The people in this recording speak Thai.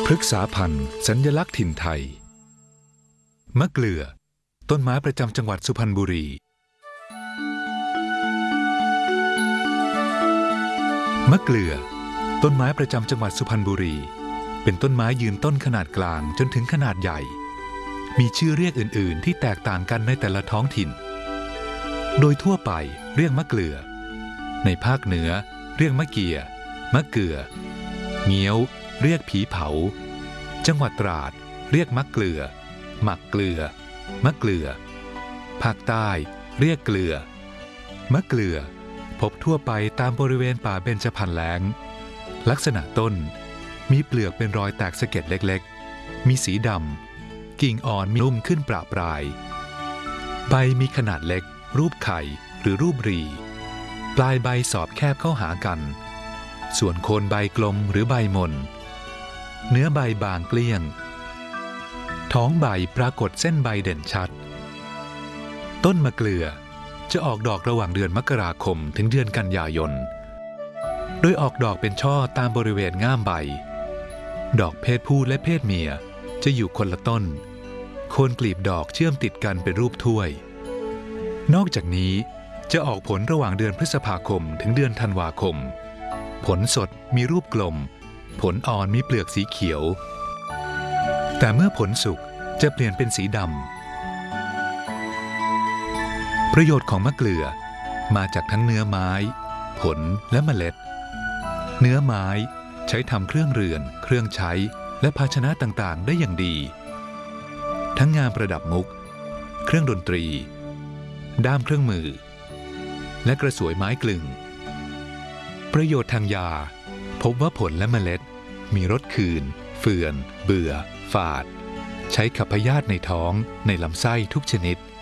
พฤกษาพันธุ์สัญลักษณ์ถิ่นไทยมะเกลือต้นไม้ประจำจังหวัดสุพรรณบุรีมะเกลือต้นไม้ประจำจังหวัดสุพรรณบุรีเป็นต้นไม้ยืนต้นขนาดกลางจนถึงขนาดใหญ่มีชื่อเรียกอื่นๆที่แตกต่างกันในแต่ละท้องถิ่นโดยทั่วไปเรียกมะเกลือในภาคเหนือเรียกมะเกียมะเกือเงี้ยวเรียกผีเผาจังหวัดตราดเรียกมะเกลือหมักเกลือมะเกลือภาคใต้เรียกเกลือมะเกลือพบทั่วไปตามบริเวณป่าเบญจพรรณแล้งลักษณะต้นมีเปลือกเป็นรอยแตกสะเก็ดเล็กๆมีสีดำกิ่งอ่อนมีนุ่มขึ้นประปรายใบมีขนาดเล็กรูปไข่หรือรูปรีปลายใบสอบแคบเข้าหากันส่วนโคนใบกลมหรือใบมนเนื้อใบบางเกลี้ยงท้องใบปรากฏเส้นใบเด่นชัดต้นมะเกลือจะออกดอกระหว่างเดือนมกราคมถึงเดือนกันยายนโดยออกดอกเป็นช่อตามบริเวณง่ามใบดอกเพศผู้และเพศเมียจะอยู่คนละต้นโคนกลีบดอกเชื่อมติดกันเป็นรูปถ้วยนอกจากนี้จะออกผลระหว่างเดือนพฤษภาคมถึงเดือนธันวาคมผลสดมีรูปกลมผลอ่อนมีเปลือกสีเขียวแต่เมื่อผลสุกจะเปลี่ยนเป็นสีดำประโยชน์ของมะเกลือมาจากทั้งเนื้อไม้ผลและเมล็ดเนื้อไม้ใช้ทำเครื่องเรือนเครื่องใช้และภาชนะต่างๆได้อย่างดีทั้งงานประดับมุกเครื่องดนตรีด้ามเครื่องมือและกระสวยไม้กลึงประโยชน์ทางยาพบว่าผลและเมล็ดมีรสคืนเฟื่อนเบื่อฝาดใช้ขับพยาธิในท้องในลำไส้ทุกชนิด